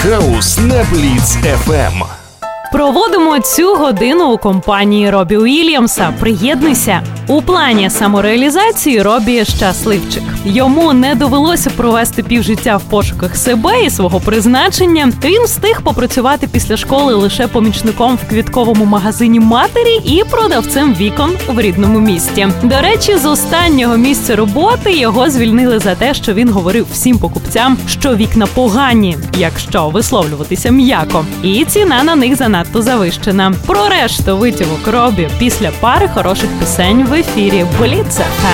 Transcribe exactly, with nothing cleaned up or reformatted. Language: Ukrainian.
хаус на Бліц еф ем. Проводимо цю годину у компанії Робі Уільямса. Приєднуйся! У плані самореалізації Робі щасливчик. Йому не довелося провести півжиття в пошуках себе і свого призначення. Він встиг попрацювати після школи лише помічником в квітковому магазині матері і продавцем вікон в рідному місті. До речі, з останнього місця роботи його звільнили за те, що він говорив всім покупцям, що вікна погані, якщо висловлюватися м'яко. І ціна на них занадто завищена. Про решту витівок Робі після пари хороших пісень в ефірі Бліц еф ем.